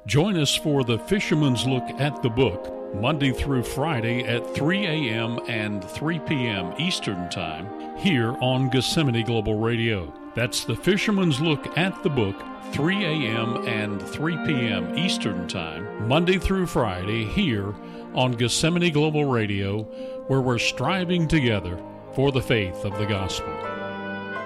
Join us for the Fisherman's Look at the Book, Monday through Friday at 3 a.m. and 3 p.m. Eastern Time, here on Gethsemane Global Radio. That's the Fisherman's Look at the Book, 3 a.m. and 3 p.m. Eastern Time, Monday through Friday, here on Gethsemane Global Radio, where we're striving together for the faith of the gospel.